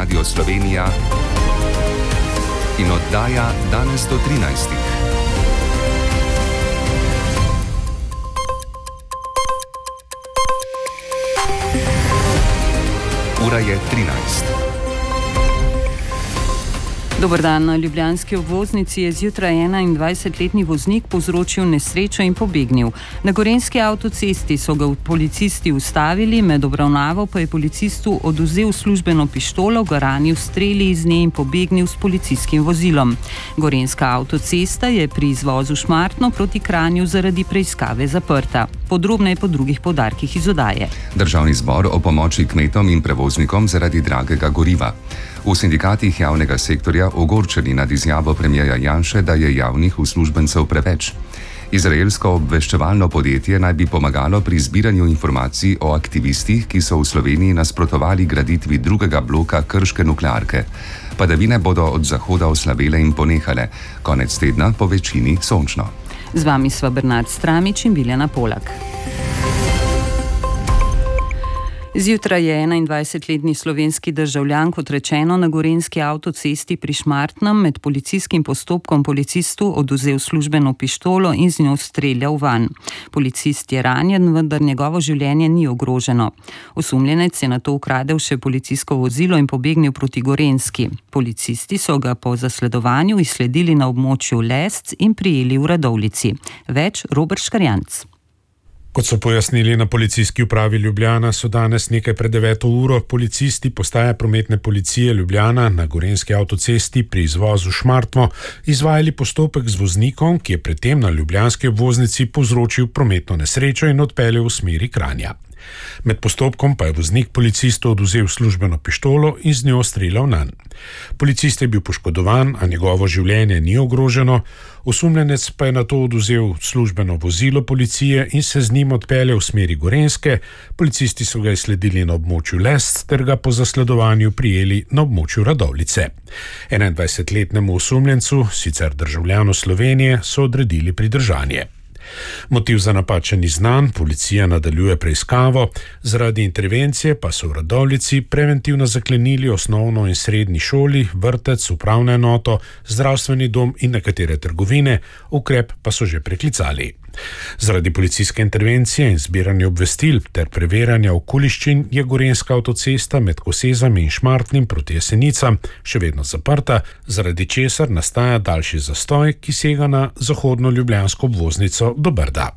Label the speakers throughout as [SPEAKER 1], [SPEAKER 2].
[SPEAKER 1] Radio Slovenija in oddaja danes do 13. Ura je 13.
[SPEAKER 2] Dober dan. Na ljubljanski obvoznici je zjutraj 21-letni voznik povzročil nesrečo in pobegnil. Na gorenjski avtocesti so ga policisti ustavili, med obravnavo pa je policistu odvzel službeno pištolo, ga ranil streli iz nje in pobegnil s policijskim vozilom. Gorenjska avtocesta je pri izvozu Šmartno proti Kranju zaradi preiskave zaprta. Podrobneje po drugih poudarkih iz oddaje.
[SPEAKER 1] Državni zbor o pomoči kmetom in prevoznikom zaradi dragega goriva. V sindikatih javnega sektorja ogorčeni nad izjavo premierja Janše, da je javnih uslužbencev preveč. Izraelsko obveščevalno podjetje naj bi pomagalo pri zbiranju informacij o aktivistih, ki so v Sloveniji nasprotovali graditvi drugega bloka krške nuklearke. Padavine bodo od zahoda oslabele in ponehale. Konec tedna po večini sončno.
[SPEAKER 2] Z vami sva Bernard Stramič in Biljana Polak. Zjutraj je 21-letni slovenski državljan, kot rečeno, na gorenjski avtocesti pri Šmartnem med policijskim postopkom policistu odvzel službeno pištolo in z njo streljal vanj. Policist je ranjen, vendar njegovo življenje ni ogroženo. Osumljenec je nato ukradel še policijsko vozilo in pobegnil proti Gorenjski. Policisti so ga po zasledovanju izsledili na območju Lesc in prijeli v Radovljici. Več Robert Škarjanc.
[SPEAKER 3] Kot so pojasnili na policijski upravi Ljubljana, so danes nekaj pred 9. uro policisti postaje prometne policije Ljubljana na gorenjski avtocesti pri izvozu Šmartno izvajali postopek z voznikom, ki je predtem na ljubljanski obvoznici povzročil prometno nesrečo in odpeljal v smeri Kranja. Med postopkom pa je voznik policistu odvzel službeno pištolo in z njo streljal nanj. Policist je bil poškodovan, a njegovo življenje ni ogroženo. Osumljenec pa je nato odvzel službeno vozilo policije in se z njim odpeljal v smeri Gorenjske. Policisti so ga izsledili na območju Lesc ter ga po zasledovanju prijeli na območju Radovljice. 21-letnemu osumljencu, sicer državljanu Slovenije, so odredili pridržanje. Motiv za napad še ni znan, policija nadaljuje preiskavo, zaradi intervencije pa so v Radovljici preventivno zaklenili osnovno in srednji šoli, vrtec, upravno enoto, zdravstveni dom in nekatere trgovine, ukrep pa so že preklicali. Zaradi policijske intervencije in zbiranja obvestil ter preverjanja okoliščin je gorenjska avtocesta med Kosezami in Šmartnim proti Jesenicam še vedno zaprta, zaradi česar nastaja daljši zastoj, ki sega na zahodno ljubljansko obvoznico do Brda.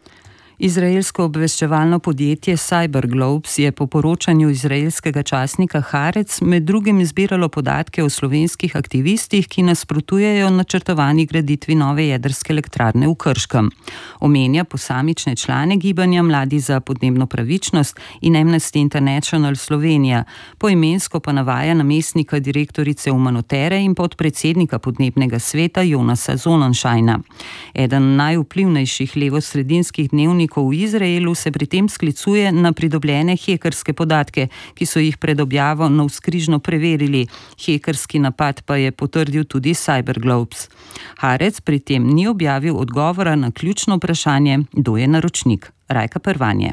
[SPEAKER 2] Izraelsko obveščevalno podjetje Cyberglobes je po poročanju izraelskega časnika Haaretz med drugim zbiralo podatke o slovenskih aktivistih, ki nasprotujejo načrtovani graditvi nove jedrske elektrarne v Krškem. Omenja posamične člane gibanja Mladi za podnebno pravičnost in Amnesty International Slovenija, poimensko pa navaja namestnika direktorice Umanotere in podpredsednika podnebnega sveta Jonasa Sonnenscheina. Eden najvplivnejših levosredinskih dnevnikov v Izraelu se pri tem sklicuje na pridobljene hekerske podatke, ki so jih pred objavo navzkrižno preverili. Hekerski napad pa je potrdil tudi Cyberglobes. Haaretz pri tem ni objavil odgovora na ključno vprašanje, kdo je naročnik. Rajka Pervanje.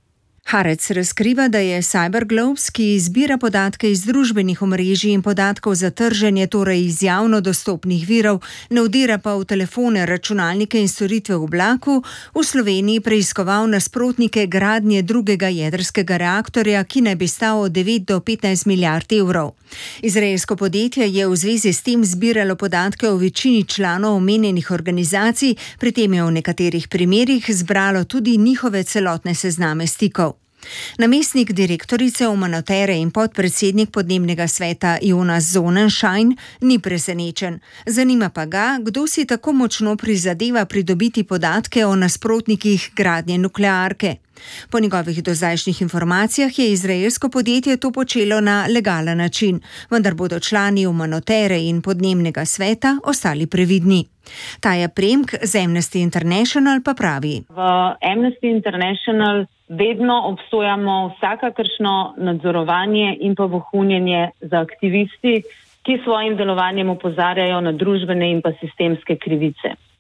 [SPEAKER 4] Haaretz razkriva, da je Cyberglobes, ki zbira podatke iz družbenih omrežij in podatkov za trženje, torej iz javno dostopnih virov, ne vdira pa v telefone, računalnike in storitve v oblaku, v Sloveniji preiskoval nasprotnike gradnje drugega jedrskega reaktorja, ki naj bi stal od 9 do 15 milijard evrov. Izraelsko podjetje je v zvezi s tem zbiralo podatke o večini članov omenjenih organizacij, pri tem je v nekaterih primerih zbralo tudi njihove celotne sezname stikov. Namestnik direktorice Umanotere in podpredsednik podnebnega sveta Jonas Sonnenschein ni presenečen. Zanima pa ga, kdo si tako močno prizadeva pridobiti podatke o nasprotnikih gradnje nuklearke. Po njegovih dozdajšnjih informacijah je izraelsko podjetje to počelo na legalen način, vendar bodo člani Umanotere in podnebnega sveta ostali previdni. Taja Premk z Amnesty International pa pravi:
[SPEAKER 5] V Amnesty International vedno obsojamo vsakakršno nadzorovanje in pa vohunjenje za aktivisti, ki svojim delovanjem opozarjajo na družbene in pa sistemske krivice.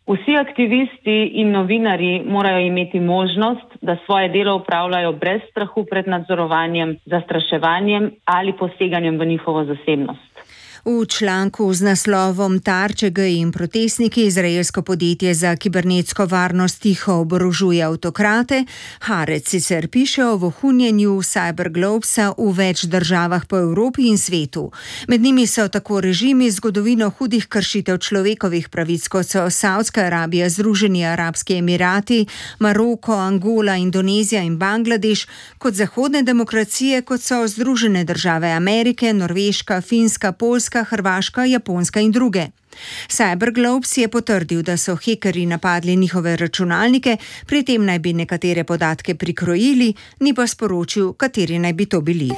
[SPEAKER 5] Vsi aktivisti in novinarji morajo imeti možnost, da svoje delo upravljajo brez strahu pred nadzorovanjem, zastraševanjem ali poseganjem v njihovo zasebnost.
[SPEAKER 4] V članku z naslovom Tarče geji in protestniki izraelsko podjetje za kibernetsko varnost tiho oborožuje avtokrate, Haaretz sicer piše o vohunjenju Cyberglobesa v več državah po Evropi in svetu. Med njimi so tako režimi z zgodovino hudih kršitev človekovih pravic, kot so Saudska Arabija, Združeni arabski emirati, Maroko, Angola, Indonezija in Bangladeš, kot zahodne demokracije, kot so Združene države Amerike, Norveška, Finska, Poljska, Hrvaška, Japonska in druge. Cyberglobes je potrdil, da so hekerji napadli njihove računalnike, pri tem naj bi nekatere podatke prikrojili, ni pa sporočil, kateri naj bi to bili.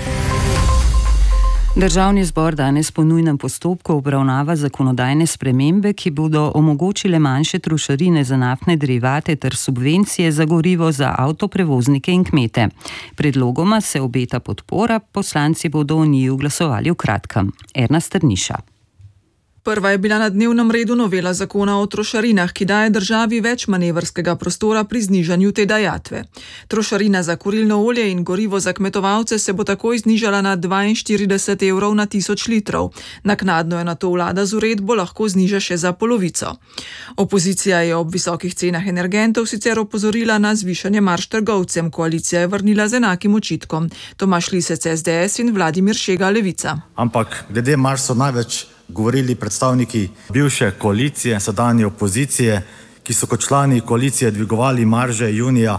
[SPEAKER 2] Državni zbor danes po nujnem postopku obravnava zakonodajne spremembe, ki bodo omogočile manjše trošarine za naftne derivate ter subvencije za gorivo za avtoprevoznike in kmete. Predlogoma se obeta podpora, poslanci bodo o njiju glasovali v kratkem. Erna Strniša.
[SPEAKER 6] Prva je bila na dnevnem redu novela zakona o trošarinah, ki daje državi več manevrskega prostora pri znižanju te dajatve. Trošarina za kurilno olje in gorivo za kmetovalce se bo takoj znižala na 42 evrov na 1000 litrov. Naknadno je na to vlada z uredbo lahko zniža še za polovico. Opozicija je ob visokih cenah energentov sicer opozorila na zvišanje marž trgovcem, koalicija je vrnila z enakim očitkom. Tomaž Lisec SDS in Vladimir Šega Levica.
[SPEAKER 7] Ampak glede marž so največ govorili predstavniki bivše koalicije, sedanje opozicije, ki so kot člani koalicije dvigovali marže junija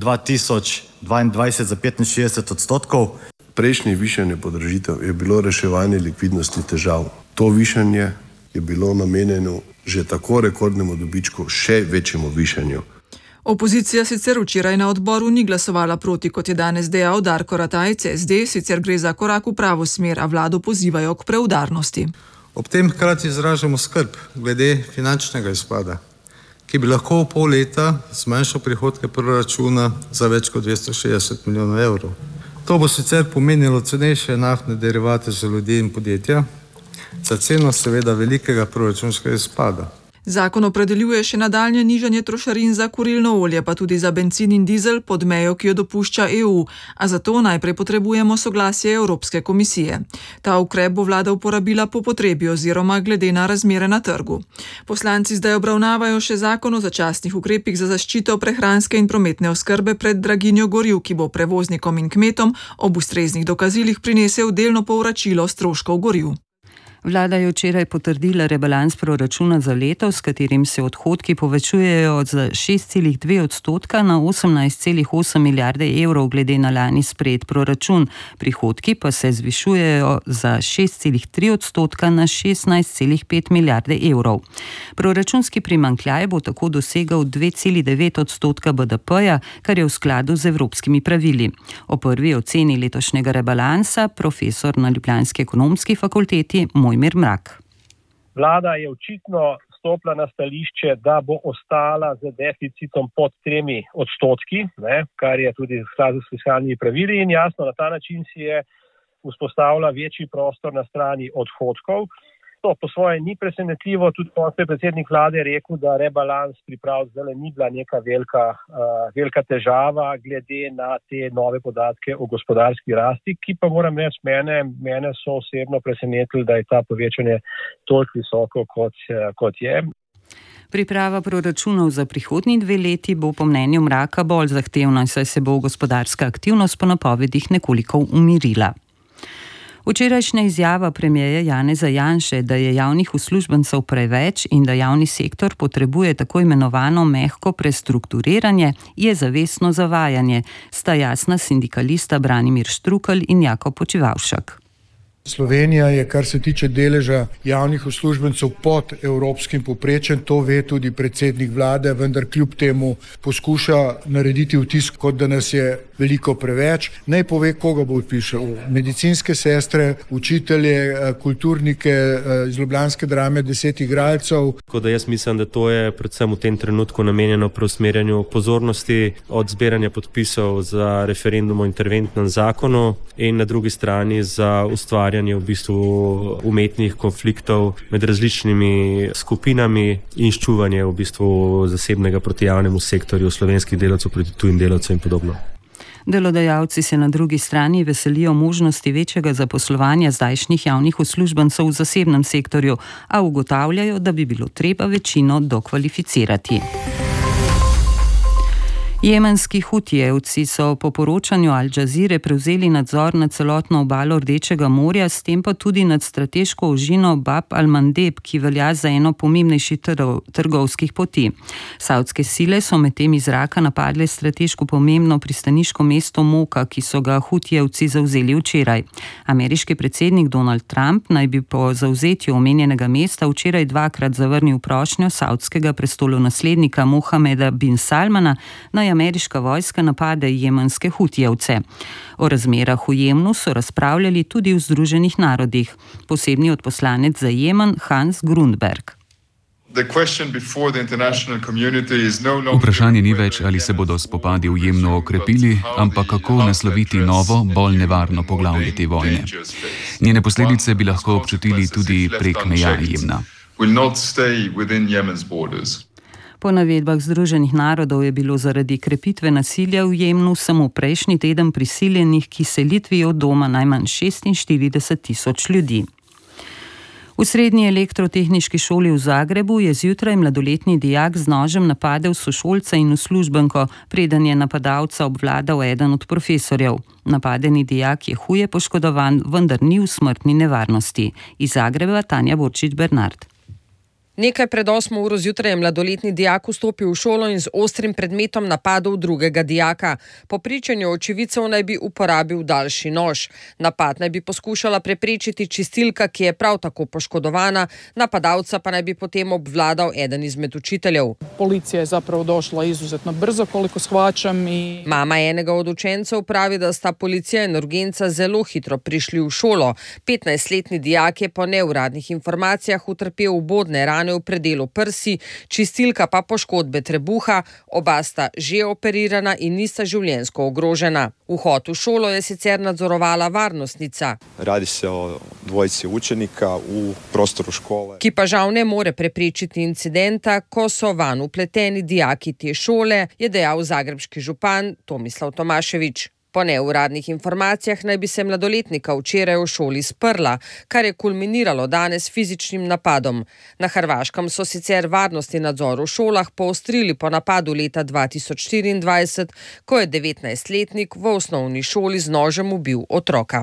[SPEAKER 7] 2022 za 65%.
[SPEAKER 8] Prejšnje višanje podražitev je bilo reševanje likvidnostnih težav. To višanje je bilo namenjeno že tako rekordnemu dobičku, še večjemu višanju.
[SPEAKER 6] Opozicija sicer včeraj na odboru ni glasovala proti, kot je danes dejal Darko Ratajc, SD, sicer gre za korak v pravo smer, a vlado pozivajo k preudarnosti.
[SPEAKER 9] Ob tem hkrati izražamo skrb glede finančnega izpada, ki bi lahko v pol leta zmanjšal prihodke proračuna za več kot 260 milijonov evrov. To bo sicer pomenilo cenejše naftne derivate za ljudi in podjetja, za ceno seveda velikega proračunskega izpada.
[SPEAKER 6] Zakon opredeljuje še nadaljnje nižanje trošarin za kurilno olje, pa tudi za bencin in dizel pod mejo, ki jo dopušča EU, a zato najprej potrebujemo soglasje Evropske komisije. Ta ukrep bo vlada uporabila po potrebi oziroma glede na razmere na trgu. Poslanci zdaj obravnavajo še zakon o začasnih ukrepih za zaščito prehranske in prometne oskrbe pred draginjo goriv, ki bo prevoznikom in kmetom ob ustreznih dokazilih prinesel delno povračilo stroškov goriv.
[SPEAKER 2] Vlada je včeraj potrdila rebalans proračuna za leto, s katerim se odhodki povečujejo za 6,2% na 18,8 milijarde evrov glede na lani sprejet proračun. Prihodki pa se zvišujejo za 6,3% na 16,5 milijarde evrov. Proračunski primanjkljaj bo tako dosegal 2,9% BDP-ja, kar je v skladu z evropskimi pravili. O prvi oceni letošnjega rebalansa profesor na Ljubljanski ekonomski fakulteti Mojmir Mrak.
[SPEAKER 10] Vlada je očitno stopila na stališče, da bo ostala z deficitom pod 3%, kar je tudi v skladu s fiskalnimi pravili in jasno, na ta način si je vzpostavila večji prostor na strani odhodkov. To po svoje ni presenetljivo, tudi ko je predsednik vlade rekel, da rebalans priprav zdaj ni bila neka velika težava glede na te nove podatke o gospodarski rasti, ki pa moram reči, mene so osebno presenetili, da je ta povečanje toliko visoko, kot je.
[SPEAKER 2] Priprava proračunov za prihodnji 2 leti bo po mnenju Mraka bolj zahtevna, saj se bo gospodarska aktivnost po napovedih nekoliko umirila. Včerajšnja izjava premierja Janeza Janše, da je javnih uslužbencev preveč in da javni sektor potrebuje tako imenovano mehko prestrukturiranje, je zavestno zavajanje, sta jasna sindikalista Branimir Štrukelj in Jakob Počivavšek.
[SPEAKER 11] Slovenija je, kar se tiče deleža javnih uslužbencev, pod evropskim povprečjem, to ve tudi predsednik vlade, vendar kljub temu poskuša narediti vtis, kot da nas je veliko preveč. Naj pove, koga bo odpišel. Medicinske sestre, učitelje, kulturnike iz ljubljanske drame, 10 igralcev.
[SPEAKER 12] Tako da jaz mislim, da to je predvsem v tem trenutku namenjeno preusmerjanju pozornosti od zbiranja podpisov za referendum o interventnem zakonu in na drugi strani za ustvarjanje ustvarjanje v bistvu umetnih konfliktov med različnimi skupinami in ščuvanje v bistvu zasebnega proti javnemu sektorju, slovenskih delavcev proti tujim delavcem in podobno.
[SPEAKER 2] Delodajalci se na drugi strani veselijo možnosti večjega zaposlovanja zdajšnjih javnih uslužbencev v zasebnem sektorju, a ugotavljajo, da bi bilo treba večino dokvalificirati. Jemenski hutijevci so po poročanju Al Jazeere prevzeli nadzor nad celotno obalo Rdečega morja, s tem pa tudi nad strateško ožino Bab al-Mandeb, ki velja za eno pomembnejših trgovskih poti. Savdske sile so medtem iz zraka napadle strateško pomembno pristaniško mesto Moka, ki so ga hutijevci zavzeli včeraj. Ameriški predsednik Donald Trump naj bi po zavzetju omenjenega mesta včeraj dvakrat zavrnil prošnjo savdskega prestolonaslednika Mohameda bin Salmana, naj ameriška vojska napade jemenske hutijevce. O razmerah v Jemnu so razpravljali tudi v Združenih narodih. Posebni odposlanec za Jemen Hans Grundberg.
[SPEAKER 13] Vprašanje ni več, ali se bodo spopadi v Jemnu okrepili, ampak kako nasloviti novo, bolj nevarno poglavje te vojne. Njene posledice bi lahko občutili tudi prek meja Jemna.
[SPEAKER 2] Po navedbah Združenih narodov je bilo zaradi krepitve nasilja v Jemnu samo prejšnji teden prisiljenih k selitvi od doma najmanj 46.000 ljudi. V srednji elektrotehniški šoli v Zagrebu je zjutraj mladoletni dijak z nožem napadel sošolca in uslužbenko, preden je napadalca obvladal eden od profesorjev. Napadeni dijak je huje poškodovan, vendar ni v smrtni nevarnosti. Iz Zagreba Tanja Borčič Bernard.
[SPEAKER 14] Nekaj pred 8 uro zjutraj je mladoletni dijak vstopil v šolo in z ostrim predmetom napadel drugega dijaka. Po pričanju očividcev naj bi uporabil daljši nož. Napad naj bi poskušala preprečiti čistilka, ki je prav tako poškodovana, napadalca pa naj bi potem obvladal eden izmed učiteljev.
[SPEAKER 15] Policija je zapravo došla izuzetno brzo, koliko shvaćam.
[SPEAKER 14] Mama enega od učencev pravi, da sta policija in urgenca zelo hitro prišli v šolo. 15-letni dijak je po neuradnih informacijah utrpel ubodne rane v predelu prsi, čistilka pa poškodbe trebuha, oba sta že operirana in nista življenjsko ogrožena. Vhod v šolo je sicer nadzorovala varnostnica.
[SPEAKER 16] Radi se o dvojici učenika v prostoru škole,
[SPEAKER 14] ki pa žal ne more preprečiti incidenta, ko so vanj vpleteni dijaki te šole, je dejal zagrebški župan Tomislav Tomašević. Po neuradnih informacijah naj bi se mladoletnika včeraj v šoli sprla, kar je kulminiralo danes fizičnim napadom. Na Hrvaškem so sicer varnostni nadzor v šolah poostrili po napadu leta 2024, ko je 19-letnik v osnovni šoli z nožem ubil otroka.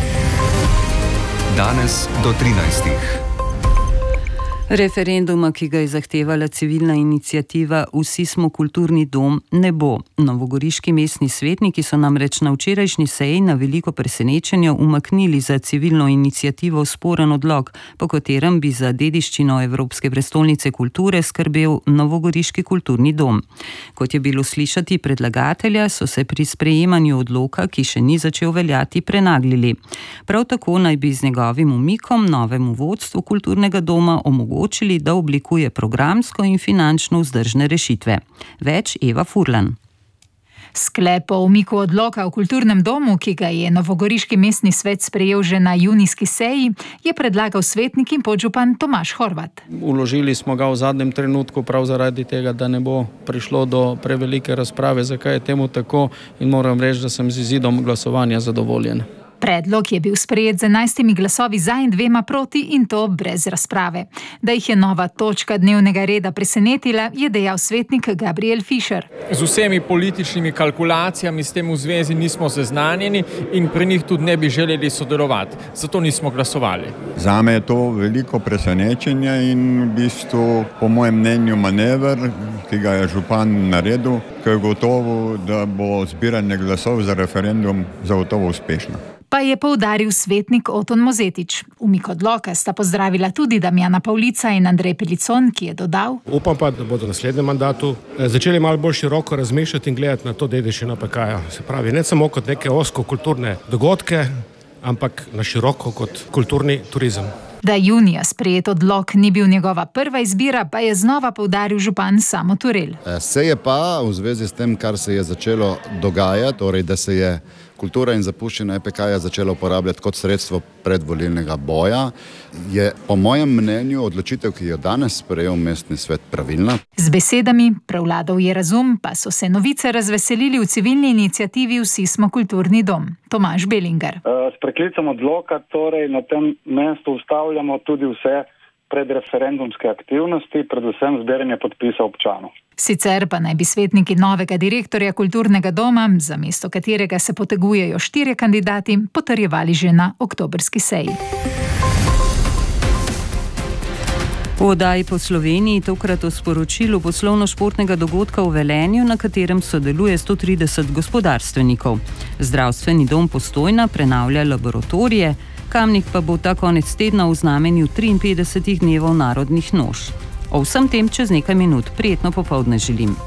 [SPEAKER 1] Danes do 13.
[SPEAKER 2] Referenduma, ki ga je zahtevala civilna iniciativa Vsi smo kulturni dom, ne bo. Novogoriški mestni svetniki so namreč na včerajšnji seji na veliko presenečenje umaknili za civilno inicijativo sporen odlok, po katerem bi za dediščino Evropske prestolnice kulture skrbel Novogoriški kulturni dom. Kot je bilo slišati predlagatelja, so se pri sprejemanju odloka, ki še ni začel veljati, prenaglili. Prav tako naj bi z njegovim umikom novemu vodstvu kulturnega doma omogočili, da oblikuje programsko in finančno vzdržne rešitve. Več Eva Furlan.
[SPEAKER 17] Sklep o umiku odloka v kulturnem domu, ki ga je Novogoriški mestni svet sprejel že na junijski seji, je predlagal svetnik in podžupan Tomaž Horvat.
[SPEAKER 18] Vložili smo ga v zadnjem trenutku prav zaradi tega, da ne bo prišlo do prevelike razprave, zakaj je temu tako, in moram reči, da sem z izidom glasovanja zadovoljen.
[SPEAKER 17] Predlog je bil sprejet z 11 glasovi za in 2 proti, in to brez razprave. Da jih je nova točka dnevnega reda presenetila, je dejal svetnik Gabriel Fischer.
[SPEAKER 19] Z vsemi političnimi kalkulacijami s tem v zvezi nismo seznanjeni in pri njih tudi ne bi želeli sodelovati. Zato nismo glasovali.
[SPEAKER 20] Zame je to veliko presenečenje in v bistvu, po mojem mnenju, manever, ki ga je župan naredil, ko je gotovo, da bo zbiranje glasov za referendum zagotovo uspešno.
[SPEAKER 17] Pa je poudaril svetnik Oton Mozetič. Umik odloka sta pozdravila tudi Damjana Pavlica in Andrej Pelicon, ki je dodal:
[SPEAKER 21] Upam pa, da bodo v naslednjem mandatu začeli malo bolj široko razmišljati in gledati na to dediščino PK-ja. Se pravi, ne samo kot neke osko-kulturne dogodke, ampak na široko kot kulturni turizem.
[SPEAKER 17] Da junija sprejet odlok ni bil njegova prva izbira, pa je znova poudaril župan Samo Turel.
[SPEAKER 22] Se je pa v zvezi s tem, kar se je začelo dogajati, torej da se je
[SPEAKER 3] kultura in zapuščanje EPK-ja začela uporabljati kot sredstvo predvolilnega boja, je po mojem mnenju odločitev, ki jo danes sprejel mestni svet, pravilna.
[SPEAKER 17] Z besedami prevladal je razum, pa so se novice razveselili v civilni iniciativi Vsi smo kulturni dom. Tomaž Belinger.
[SPEAKER 22] S preklicom odloka torej na tem mestu ustavljamo tudi vse predreferendumske aktivnosti, predvsem zbiranje podpisov občanov.
[SPEAKER 17] Sicer pa naj bi svetniki novega direktorja kulturnega doma, za mesto katerega se potegujejo 4 kandidati, potrjevali že na oktobrski seji.
[SPEAKER 2] V oddaji Po Sloveniji tokrat o sporočilu poslovno-športnega dogodka v Velenju, na katerem sodeluje 130 gospodarstvenikov. Zdravstveni dom Postojna prenavlja laboratorije, Kamnik pa bo ta konec tedna v znamenju 53 dnevov narodnih noš. O vsem tem čez nekaj minut. Prijetno popoldne želim.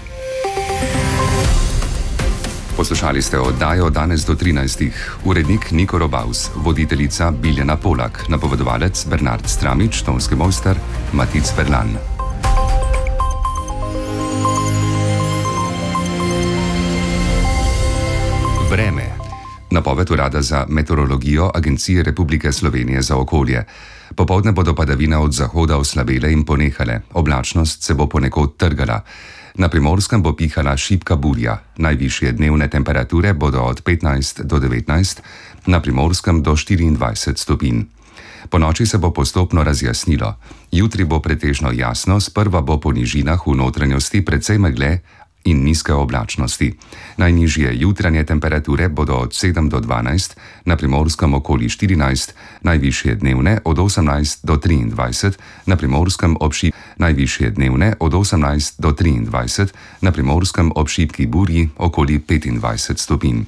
[SPEAKER 1] Poslušali ste oddajo Danes do 13. Urednik Niko Robaus, voditeljica Biljana Polak, napovedovalec Bernard Stramič, tonski mojster Matic Ferlan. Vreme. Napoved Urada za meteorologijo Agencije Republike Slovenije za okolje. Popoldne bodo padavine od zahoda oslabele in ponehale. Oblačnost se bo ponekod trgala. Na Primorskem bo pihala šibka burja. Najvišje dnevne temperature bodo od 15 do 19, na Primorskem do 24 stopinj. Po noči se bo postopno razjasnilo. Jutri bo pretežno jasno, sprva bo po nižinah v notranjosti precej megle in nizke oblačnosti. Najnižje jutranje temperature bodo od 7 do 12, na Primorskem okoli 14, najvišje dnevne od 18 do 23, na Primorskem najvišje dnevne od 18 do 23, na Primorskem ob šibki burji okoli 25 stopinj.